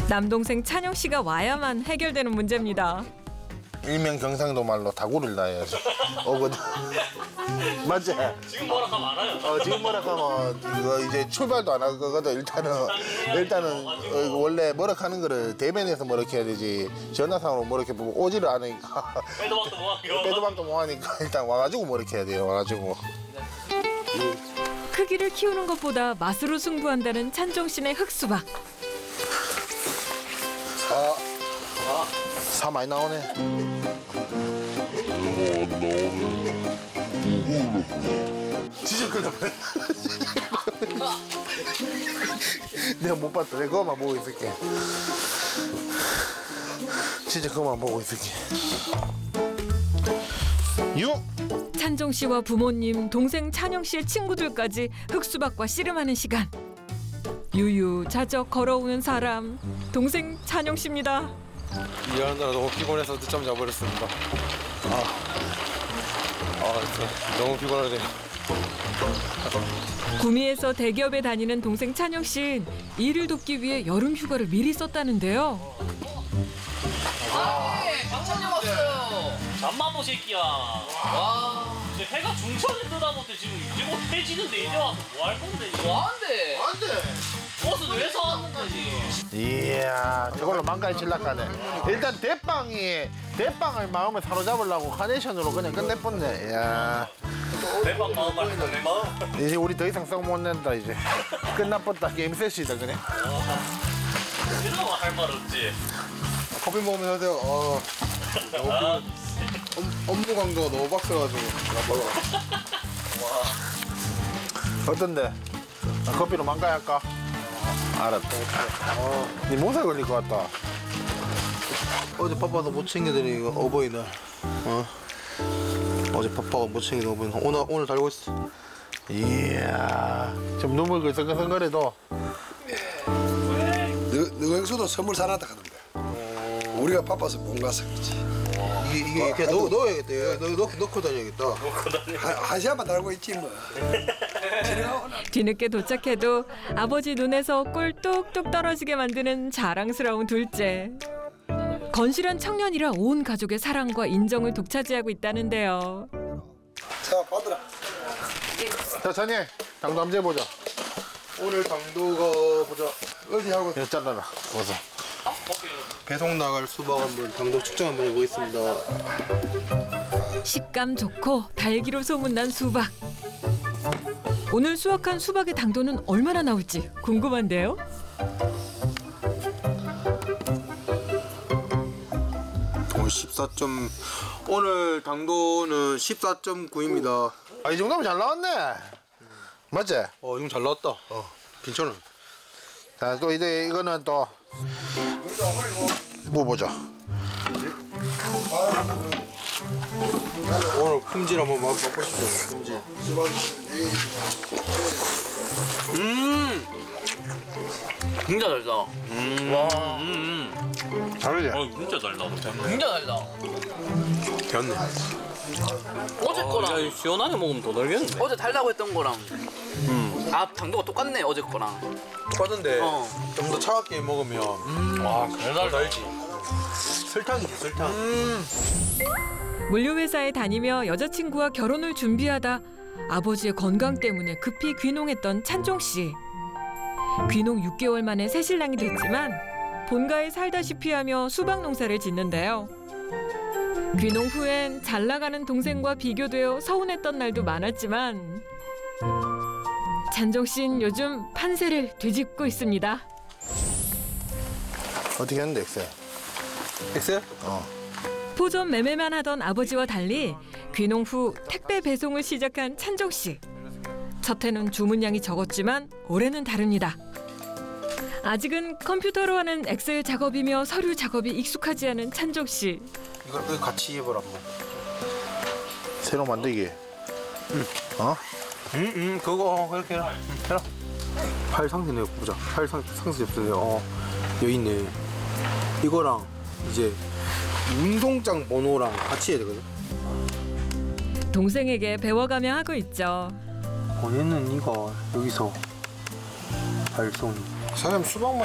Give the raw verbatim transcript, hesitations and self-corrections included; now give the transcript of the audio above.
남동생 찬영 씨가 와야만 해결되는 문제입니다. 일명 경상도 말로 다구를 놔야지. 오거든. 맞지? 지금 뭐라 하면 알아요. 어, 지금 뭐라 하면 이거 이제 출발도 안 할 거거든. 일단은 일단은 어, 이거 원래 뭐라 하는 거를 대면에서 뭐라 해야 되지. 전화상으로 뭐라 해 보고 오지를 않으니까. 빼도 박도 뭐하기로. 빼도 박도 뭐 하니까 일단 와가지고 뭐라 해야 돼요. 와가지고. 크기를 키우는 것보다 맛으로 승부한다는 찬종 씨네 흑수박. 사, 사 많이 나오네. 진짜 큰일 났네. 내가 못 봤다. 내가 그거만 보고 있을게. 진짜 그거만 보고 있을게. 육! 찬종 씨와 부모님, 동생 찬영 씨의 친구들까지 흑수박과 씨름하는 시간. 유유자적 걸어오는 사람, 동생 찬영 씨입니다. 일하느라 너무 피곤해서 늦잠 자버렸습니다. 아, 아 진짜 너무 피곤하네요. 구미에서 대기업에 다니는 동생 찬영 씨, 일을 돕기 위해 여름 휴가를 미리 썼다는데요. 방찬영 왔어요. 잠만 새끼야. 와, 이제 해가 중천에 뜨다 못해 지금 이제 곧 해지는데 이제 와서 뭐 할 건데? 이거? 뭐한데? 안 돼! 버스 왜 사왔는지. 이야, 저걸로 망가지 칠락하네. 일단 대빵이, 대빵을 마음을 사로잡으려고 카네이션으로 그냥 끝내뻔네. 이야. 대박 마음 말고 내 마음. 이제 우리 더 이상 썩 못 낸다, 이제. 끝나뻗다. 게임 셋이다, 그냥. 이러면 할 말 없지. 커피 먹으면 하세요. 어, 아, 업, 업무 강도가 너무 빡세가지고. 어떤데? 나 커피로 망가야 할까? 알았다. 어, 니 몸살 걸릴 것 같다. 어제 바빠서 못 챙겨드린 이거 어버이날. 어? 어제 바빠가 못 챙겨드린 어버이날. 오늘 오늘 달고 있어. 이야, 좀 눈물 글썽글썽거려도. 너엑소도 선물 사놨다 하는데 우리가 바빠서 못 가서 그렇지. 이게 이게 그냥 넣, 넣어야겠다. 얘. 넣, 넣, 넣고 다녀야겠다. 한, 한 시간만 달고 있지 뭐. 뒤늦게 도착해도 아버지 눈에서 꿀 뚝뚝 떨어지게 만드는 자랑스러운 둘째. 건실한 청년이라 온 가족의 사랑과 인정을 독차지하고 있다는데요. 자 받으라. 자, 자니, 당도 한번 재보자. 오늘 당도가 보자. 어디 하고 이거 잘라라, 어서. 배송 나갈 수박 한번 당도 측정 한번 해보겠습니다. 식감 좋고 달기로 소문난 수박. 오늘 수확한 수박의 당도는 얼마나 나올지 궁금한데요. 오늘 십사 점 오늘 당도는 십사 점 구입니다. 아, 이 정도면 잘 나왔네. 맞지? 어, 이건 잘 나왔다. 어, 괜찮아. 자, 또 이제 이거는 또 뭐 보자. 오늘 품질 한번 맛- 맛보시죠. 품질. 음, 진짜 달다. 음. 와, 음. 다르지? 어, 진짜 잘 나온다. 진짜 달다. 됐네. 어제 거랑 야, 시원하게 먹으면 더 달겠는데. 어제 달라고 했던 거랑, 아 당도가 똑같네 어제 거랑. 똑같은데 어. 좀 더 차갑게 먹으면 와, 그날 달지. 설탕이지, 설탕. 물류회사에 다니며 여자친구와 결혼을 준비하다 아버지의 건강 때문에 급히 귀농했던 찬종 씨. 귀농 육 개월 만에 새신랑이 됐지만 본가에 살다시피 하며 수박 농사를 짓는데요. 귀농 후엔 잘 나가는 동생과 비교되어 서운했던 날도 많았지만 찬종 씨는 요즘 판세를 뒤집고 있습니다. 어떻게 했는데, 엑셀? 엑셀? 어. 포점 매매만 하던 아버지와 달리 귀농 후 택배 배송을 시작한 찬종 씨. 첫 해는 주문량이 적었지만 올해는 다릅니다. 아직은 컴퓨터로 하는 엑셀 작업이며 서류 작업이 익숙하지 않은 찬종 씨. 이거, 이거 같이 해보라 한번. 새로 만들기. 응. 어? 응, 응, 그거 그렇게 해라. 응, 해라. 팔 상세 내가 보자. 팔 상, 상세 접수네요. 어, 여기 있네. 이거랑 이제 운송장 번호랑 같이 해야 되거든. 동생에게 배워가며 하고 있죠. 번호는 이거 여기서 발송. 사람 수박만